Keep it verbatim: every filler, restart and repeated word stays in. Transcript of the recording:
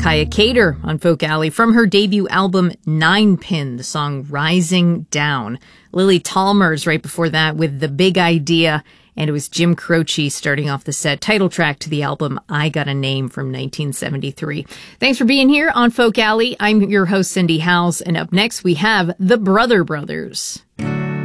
Kaya Cater on Folk Alley from her debut album Nine Pin, the song Rising Down. Lily Talmers right before that with The Big Idea, and it was Jim Croce starting off the set, title track to the album I Got a Name from nineteen seventy-three. Thanks for being here on Folk Alley. I'm your host, Cindy Howes, and up next we have the Brother Brothers.